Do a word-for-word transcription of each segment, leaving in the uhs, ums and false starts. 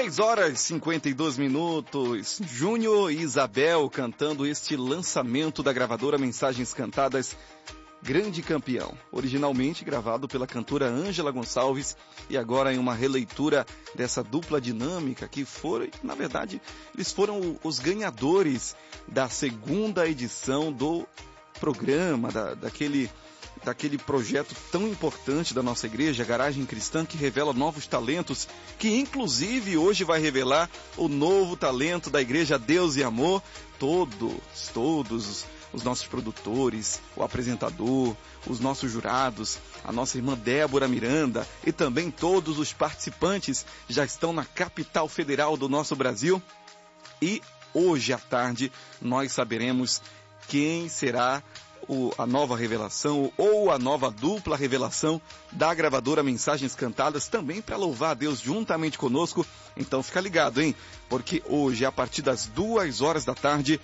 seis horas e cinquenta e dois minutos, Júnior e Isabel cantando este lançamento da gravadora Mensagens Cantadas, Grande Campeão, originalmente gravado pela cantora Ângela Gonçalves e agora em uma releitura dessa dupla dinâmica que foram, na verdade, eles foram os ganhadores da segunda edição do programa, da, daquele... daquele projeto tão importante da nossa igreja, Garagem Cristã, que revela novos talentos, que inclusive hoje vai revelar o novo talento da igreja Deus e Amor. Todos, todos os nossos produtores, o apresentador, os nossos jurados, a nossa irmã Débora Miranda e também todos os participantes já estão na capital federal do nosso Brasil. E hoje à tarde nós saberemos quem será O, a nova revelação ou a nova dupla revelação da gravadora Mensagens Cantadas, também para louvar a Deus juntamente conosco. Então fica ligado, hein? Porque hoje, a partir das duas horas da tarde,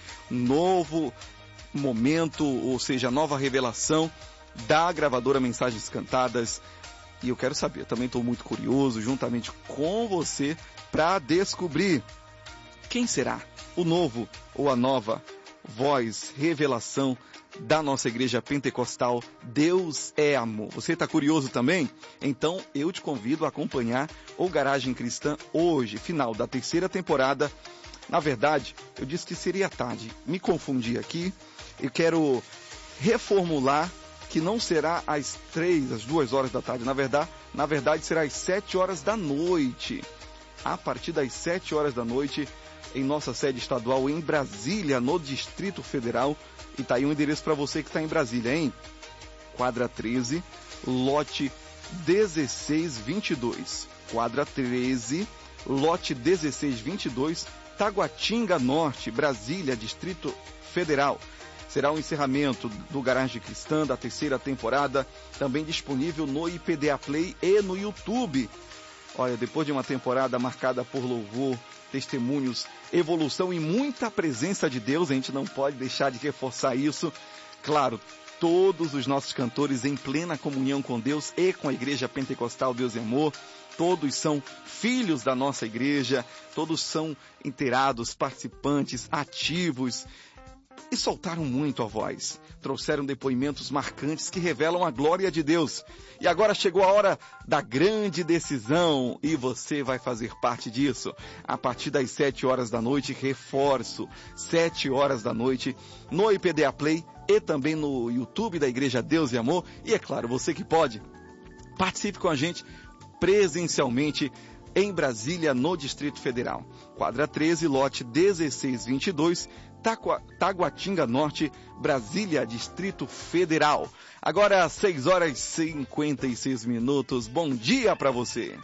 novo momento, ou seja, nova revelação da gravadora Mensagens Cantadas. E eu quero saber, também estou muito curioso, juntamente com você, para descobrir quem será o novo ou a nova voz, revelação da nossa igreja pentecostal Deus é Amor. Você está curioso também? Então eu te convido a acompanhar o Garagem Cristã hoje, final da terceira temporada. Na verdade, eu disse que seria tarde, me confundi aqui. Eu quero reformular que não será às três, às duas horas da tarde. Na verdade, na verdade será às sete horas da noite. A partir das sete horas da noite, em nossa sede estadual em Brasília, no Distrito Federal. E tá aí um endereço para você que está em Brasília, hein? Quadra treze, lote dezesseis vinte e dois. Quadra treze, lote dezesseis vinte e dois, Taguatinga Norte, Brasília, Distrito Federal. Será o encerramento do Garagem Cristã da terceira temporada, também disponível no I P D A Play e no YouTube. Olha, depois de uma temporada marcada por louvor, testemunhos, evolução e muita presença de Deus, a gente não pode deixar de reforçar isso. Claro, todos os nossos cantores em plena comunhão com Deus e com a Igreja Pentecostal Deus e Amor, todos são filhos da nossa igreja, todos são inteirados, participantes, ativos, e soltaram muito a voz. Trouxeram depoimentos marcantes que revelam a glória de Deus. E agora chegou a hora da grande decisão e você vai fazer parte disso. A partir das sete horas da noite, reforço, sete horas da noite, no I P D A Play e também no YouTube da Igreja Deus e Amor. E é claro, você que pode, participe com a gente presencialmente em Brasília, no Distrito Federal. Quadra treze, lote dezesseis vinte e dois, Taqua, Taguatinga Norte, Brasília, Distrito Federal. Agora, seis horas e cinquenta e seis minutos. Bom dia para você.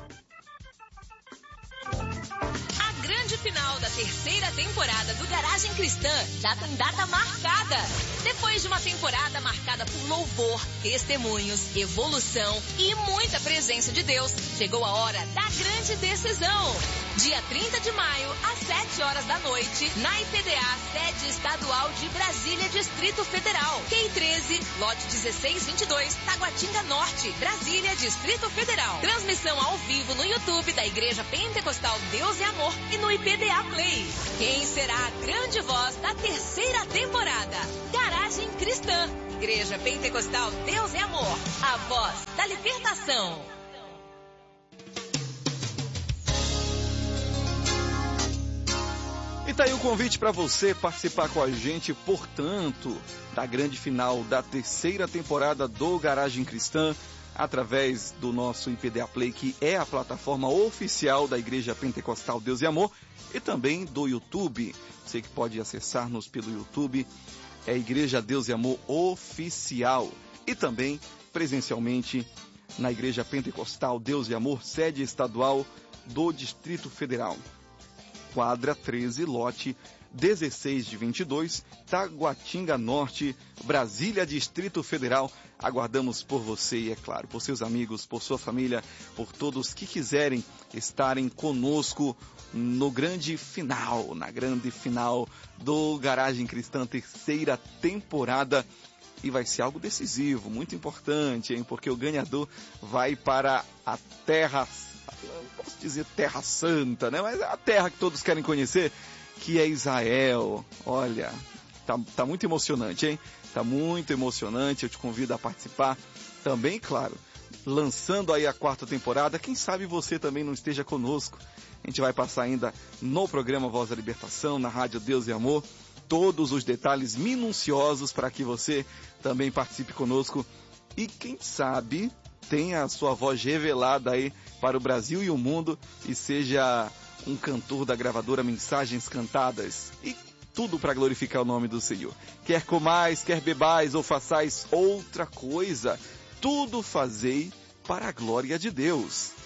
A grande final da terceira temporada do Garagem Cristã já tem data marcada. Depois de uma temporada marcada por louvor, testemunhos, evolução e muita presença de Deus, chegou a hora da grande decisão. Dia trinta de maio, às sete horas da noite, na I P D A, sede estadual de Brasília, Distrito Federal. Q treze, lote dezesseis vinte e dois, Taguatinga Norte, Brasília, Distrito Federal. Transmissão ao vivo no YouTube da Igreja Pentecostal Deus e Amor e no I P D A Play. Quem será a grande voz da terceira temporada? Garagem Cristã, Igreja Pentecostal Deus e Amor, a voz da libertação. E tá aí o convite para você participar com a gente, portanto, da grande final da terceira temporada do Garagem Cristã, através do nosso I P D A Play, que é a plataforma oficial da Igreja Pentecostal Deus e Amor, e também do YouTube. Você que pode acessar-nos pelo YouTube, é Igreja Deus e Amor Oficial. E também presencialmente na Igreja Pentecostal Deus e Amor, sede estadual do Distrito Federal. Quadra treze, lote dezesseis de vinte e dois, Taguatinga Norte, Brasília, Distrito Federal. Aguardamos por você e, é claro, por seus amigos, por sua família, por todos que quiserem estarem conosco no grande final, na grande final do Garagem Cristã, terceira temporada. E vai ser algo decisivo, muito importante, hein? Porque o ganhador vai para a terra não posso dizer Terra Santa, né? Mas é a terra que todos querem conhecer, que é Israel. Olha, tá, tá muito emocionante, hein? Tá muito emocionante, eu te convido a participar também, claro, lançando aí a quarta temporada. Quem sabe você também não esteja conosco. A gente vai passar ainda no programa Voz da Libertação, na Rádio Deus e Amor, todos os detalhes minuciosos para que você também participe conosco e quem sabe tenha a sua voz revelada aí para o Brasil e o mundo e seja um cantor da gravadora Mensagens Cantadas. E tudo para glorificar o nome do Senhor. Quer comais, quer bebais ou façais outra coisa, tudo fazei para a glória de Deus.